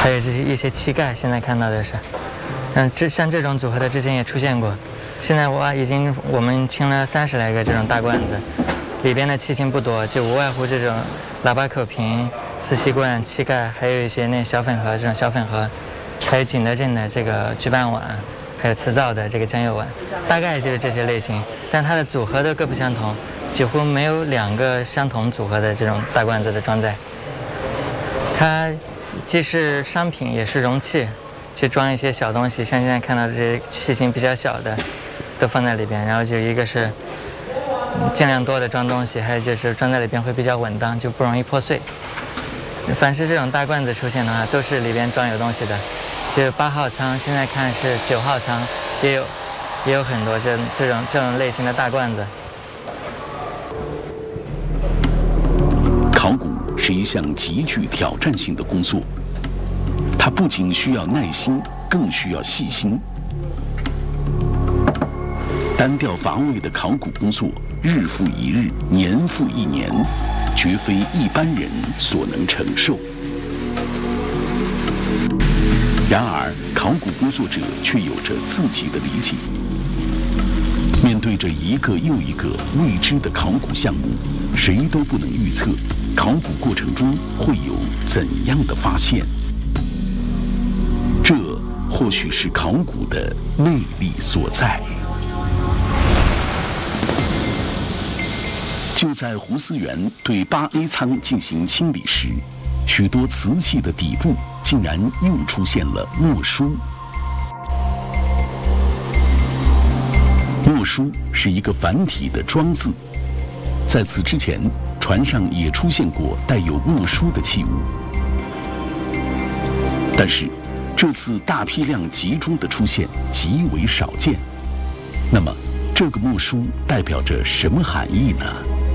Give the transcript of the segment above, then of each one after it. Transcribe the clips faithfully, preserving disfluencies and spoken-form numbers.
还有这些一些气盖，现在看到的是，嗯，这像这种组合的之前也出现过，现在我已经我们清了三十来个这种大罐子，里边的器型不多，就无外乎这种喇叭口瓶、四吸罐、气盖，还有一些那小粉盒这种小粉盒，还有景德镇的这个举办碗，还有瓷灶的这个酱油碗，大概就是这些类型，但它的组合都各不相同，几乎没有两个相同组合的这种大罐子的装载。它既是商品也是容器，去装一些小东西，像现在看到的这些器型比较小的，都放在里边。然后就一个是尽量多的装东西，还有就是装在里边会比较稳当，就不容易破碎。凡是这种大罐子出现的话，都是里边装有东西的。就八号仓，现在看是九号仓，也有也有很多这这种这种类型的大罐子。 考古是一项极具挑战性的工作，它不仅需要耐心，更需要细心。单调乏味的考古工作，日复一日，年复一年，绝非一般人所能承受。然而，考古工作者却有着自己的理解。面对着一个又一个未知的考古项目，谁都不能预测考古过程中会有怎样的发现。这或许是考古的魅力所在。就在胡思源对八 A 仓进行清理时，许多瓷器的底部竟然又出现了墨书。墨书是一个繁体的装字，在此之前，船上也出现过带有墨书的器物，但是这次大批量集中的出现极为少见。那么，这个墨书代表着什么含义呢？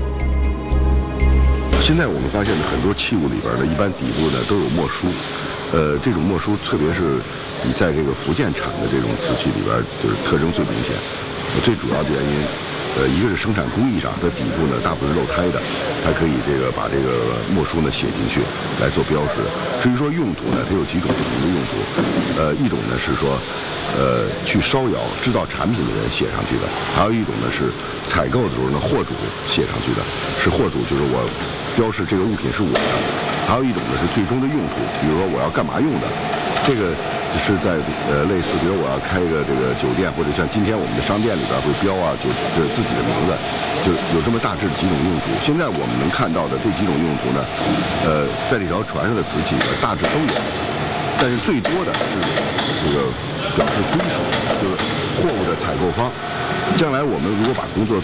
现在我们发现的很多器物里边呢，一般底部呢都有墨书，呃，这种墨书特别是你在这个福建产的这种瓷器里边，就是特征最明显。最主要的原因，呃，一个是生产工艺上，它底部呢大部分是漏胎的，它可以这个把这个墨书呢写进去来做标识。至于说用途呢，它有几种不同的用途，呃，一种呢是说，呃，去烧窑制造产品的人写上去的，还有一种呢是采购的时候呢货主写上去的，是货主就是我标示这个物品是我的，还有一种呢是最终的用途，比如说我要干嘛用的，这个。就是在呃类似，比如我要开一个这个酒店，或者像今天我们的商店里边会标啊，就这自己的名字，就有这么大致的几种用途。现在我们能看到的这几种用途呢，呃，在这条船上的瓷器里边大致都有，但是最多的是这个表示归属，就是货物的采购方。将来我们如果把工作